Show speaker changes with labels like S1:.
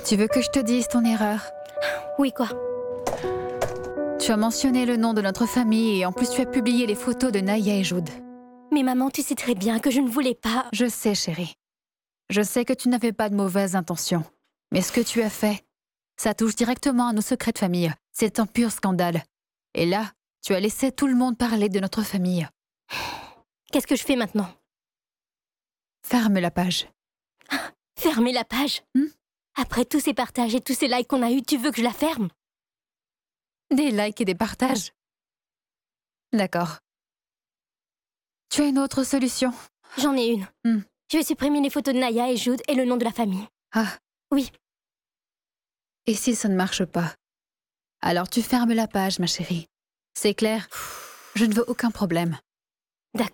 S1: Tu veux que je te dise ton erreur?
S2: Oui, quoi?
S1: Tu as mentionné le nom de notre famille et en plus tu as publié les photos de Naya et Jude.
S2: Mais maman, tu sais très bien que je ne voulais pas...
S1: Je sais, chérie. Je sais que tu n'avais pas de mauvaises intentions. Mais ce que tu as fait, ça touche directement à nos secrets de famille. C'est un pur scandale. Et là, tu as laissé tout le monde parler de notre famille.
S2: Qu'est-ce que je fais maintenant?
S1: Ferme la page.
S2: Fermer la page? Après tous ces partages et tous ces likes qu'on a eus, tu veux que je la ferme?
S1: Des likes et des partages. D'accord. Tu as une autre solution?
S2: J'en ai une. Je vais supprimer les photos de Naya et Jude et le nom de la famille.
S1: Ah.
S2: Oui.
S1: Et si ça ne marche pas? Alors tu fermes la page, ma chérie. C'est clair? Je ne veux aucun problème.